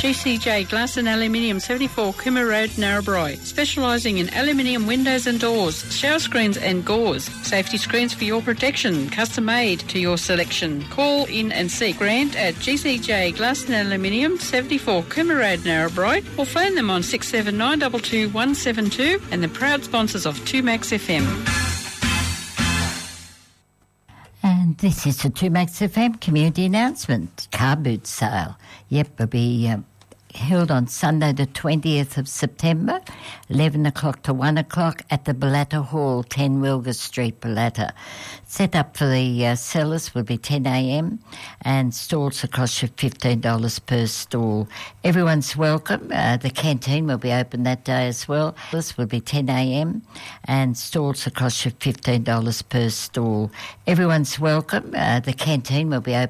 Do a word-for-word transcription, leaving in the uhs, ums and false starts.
G C J Glass and Aluminium, seventy-four Cooma Road, Narrabri. Specialising in aluminium windows and doors, shower screens and gauze. Safety screens for your protection, custom made to your selection. Call in and see Grant at G C J Glass and Aluminium, seventy-four Cooma Road, Narrabri, or phone them on six seven nine two two one seven two, and the proud sponsors of two Max F M. And this is the two Max F M community announcement. Car boot sale. Yep, will be um, held on Sunday the twentieth of September, eleven o'clock to one o'clock at the Ballata Hall, ten Wilger Street, Ballata. Set up for the uh, sellers will be ten a.m. and stalls will cost you fifteen dollars per stall. Everyone's welcome. Uh, the canteen will be open that day as well. This will be ten a.m. and stalls will cost you fifteen dollars per stall. Everyone's welcome. Uh, the canteen will be open